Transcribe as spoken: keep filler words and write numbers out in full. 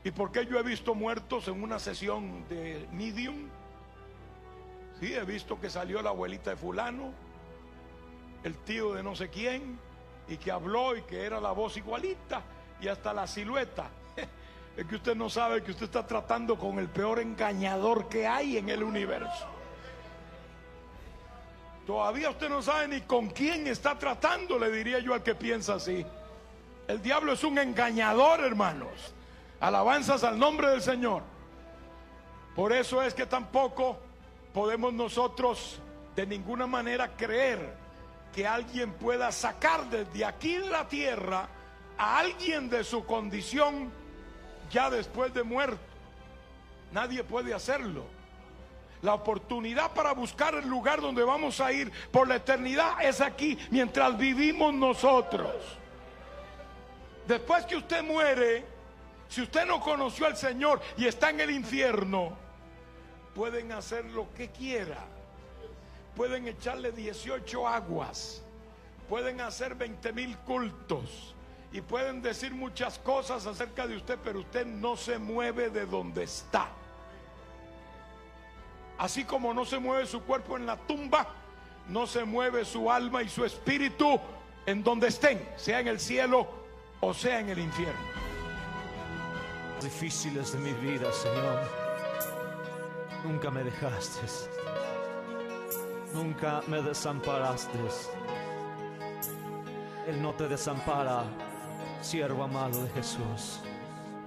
¿Y por qué yo he visto muertos en una sesión de medium? Sí, he visto que salió la abuelita de fulano, el tío de no sé quién, y que habló y que era la voz igualita y hasta la silueta. Es que usted no sabe que usted está tratando con el peor engañador que hay en el universo. Todavía usted no sabe ni con quién está tratando, le diría yo al que piensa así. El diablo es un engañador, hermanos. Alabanzas al nombre del Señor. Por eso es que tampoco podemos nosotros de ninguna manera creer que alguien pueda sacar desde aquí en la tierra a alguien de su condición ya después de muerto. Nadie puede hacerlo. La oportunidad para buscar el lugar donde vamos a ir por la eternidad es aquí, mientras vivimos nosotros. Después que usted muere, si usted no conoció al Señor y está en el infierno, pueden hacer lo que quiera. Pueden echarle dieciocho aguas, pueden hacer veinte mil cultos y pueden decir muchas cosas acerca de usted, pero usted no se mueve de donde está. Así como no se mueve su cuerpo en la tumba, no se mueve su alma y su espíritu en donde estén, sea en el cielo o sea en el infierno. Difíciles de mi vida, Señor, nunca me dejaste, nunca me desamparaste. Él no te desampara, siervo amado de Jesús.